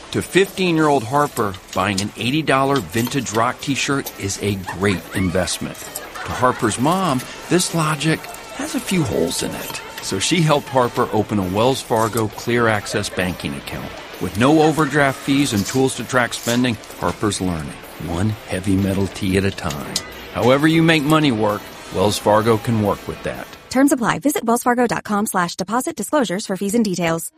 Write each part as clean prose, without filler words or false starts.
To 15-year-old Harper, buying an $80 vintage rock t-shirt is a great investment. To Harper's mom, this logic has a few holes in it. So she helped Harper open a Wells Fargo Clear Access banking account. With no overdraft fees and tools to track spending, Harper's learning, one heavy metal tea at a time. However you make money work, Wells Fargo can work with that. Terms apply. Visit wellsfargo.com/deposit disclosures for fees and details.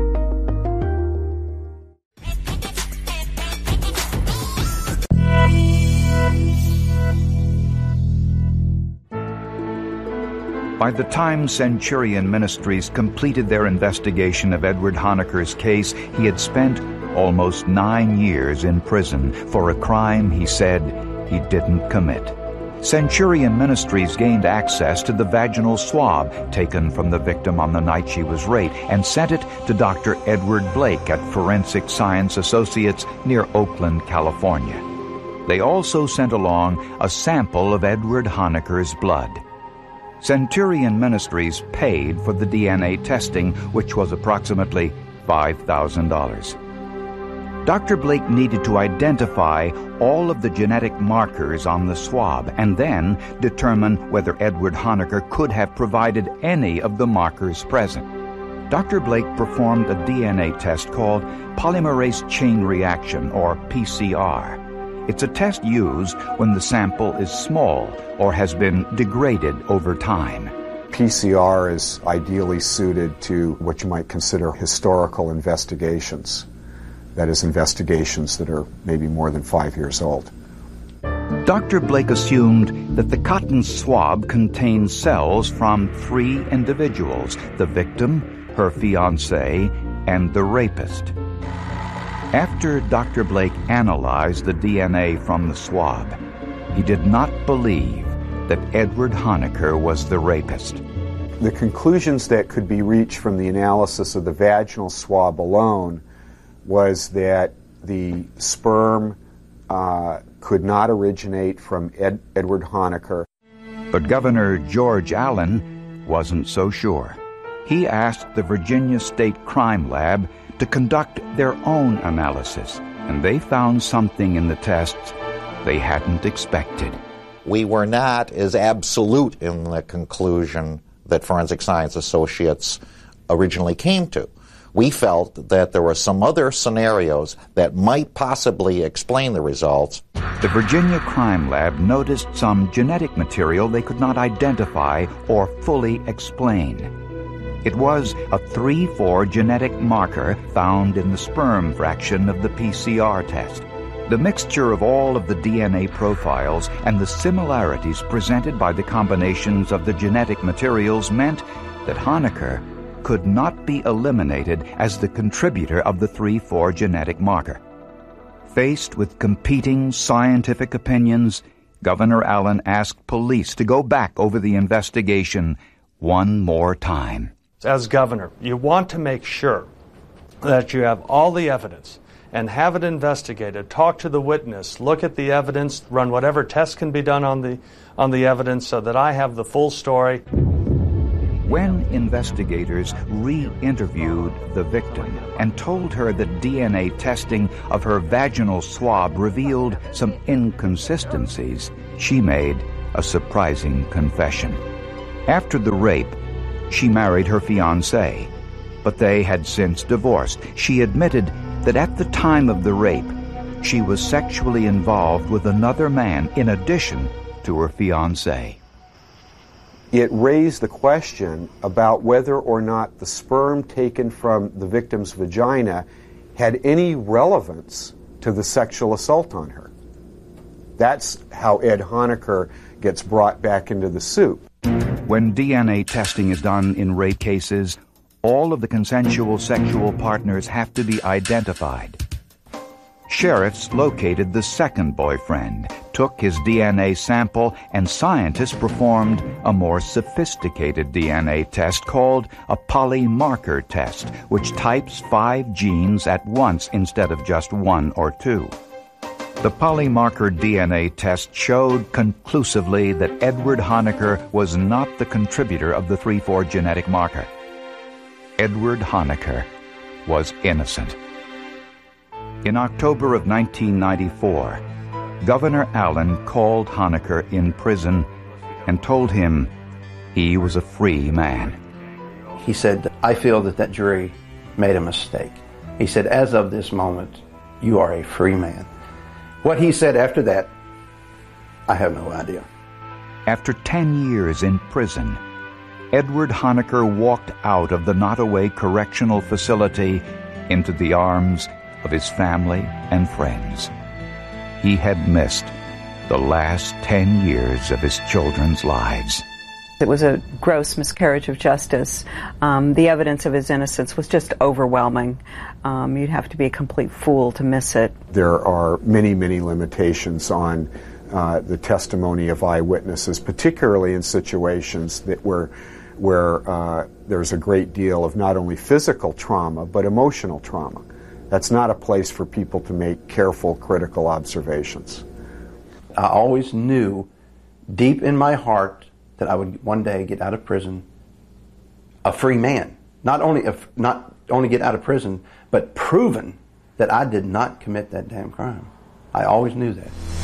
By the time Centurion Ministries completed their investigation of Edward Honaker's case, he had spent almost 9 years in prison for a crime he said he didn't commit. Centurion Ministries gained access to the vaginal swab taken from the victim on the night she was raped and sent it to Dr. Edward Blake at Forensic Science Associates near Oakland, California. They also sent along a sample of Edward Honaker's blood. Centurion Ministries paid for the DNA testing, which was approximately $5,000. Dr. Blake needed to identify all of the genetic markers on the swab and then determine whether Edward Honaker could have provided any of the markers present. Dr. Blake performed a DNA test called polymerase chain reaction, or PCR. It's a test used when the sample is small or has been degraded over time. PCR is ideally suited to what you might consider historical investigations. That is, investigations that are maybe more than 5 years old. Dr. Blake assumed that the cotton swab contained cells from 3 individuals: the victim, her fiancé, and the rapist. After Dr. Blake analyzed the DNA from the swab, he did not believe that Edward Honaker was the rapist. The conclusions that could be reached from the analysis of the vaginal swab alone was that the sperm could not originate from Edward Honaker. But Governor George Allen wasn't so sure. He asked the Virginia State Crime Lab to conduct their own analysis, and they found something in the tests they hadn't expected. We were not as absolute in the conclusion that Forensic Science Associates originally came to. We felt that there were some other scenarios that might possibly explain the results. The Virginia Crime Lab noticed some genetic material they could not identify or fully explain. It was a 3,4 genetic marker found in the sperm fraction of the PCR test. The mixture of all of the DNA profiles and the similarities presented by the combinations of the genetic materials meant that Honaker could not be eliminated as the contributor of the 3,4 genetic marker. Faced with competing scientific opinions, Governor Allen asked police to go back over the investigation one more time. As governor, you want to make sure that you have all the evidence and have it investigated, talk to the witness, look at the evidence, run whatever tests can be done on the evidence so that I have the full story. When investigators re-interviewed the victim and told her that DNA testing of her vaginal swab revealed some inconsistencies, she made a surprising confession. After the rape, she married her fiancé, but they had since divorced. She admitted that at the time of the rape, she was sexually involved with another man in addition to her fiancé. It raised the question about whether or not the sperm taken from the victim's vagina had any relevance to the sexual assault on her. That's how Ed Honaker gets brought back into the soup. When DNA testing is done in rape cases, all of the consensual sexual partners have to be identified. Sheriffs located the second boyfriend, took his DNA sample, and scientists performed a more sophisticated DNA test called a polymarker test, which types 5 genes at once instead of just 1 or 2. The polymarker DNA test showed conclusively that Edward Honaker was not the contributor of the 3,4 genetic marker. Edward Honaker was innocent. In October of 1994, Governor Allen called Honaker in prison and told him he was a free man. He said, I feel that jury made a mistake. He said, as of this moment, you are a free man. What he said after that, I have no idea. After 10 years in prison, Edward Honaker walked out of the Nottoway Correctional Facility into the arms of his family and friends. He had missed the last 10 years of his children's lives. It was a gross miscarriage of justice. The evidence of his innocence was just overwhelming. You'd have to be a complete fool to miss it. There are many, many limitations on the testimony of eyewitnesses, particularly in situations that where there's a great deal of not only physical trauma, but emotional trauma. That's not a place for people to make careful, critical observations. I always knew deep in my heart that I would one day get out of prison a free man. Not only get out of prison, but proven that I did not commit that damn crime. I always knew that.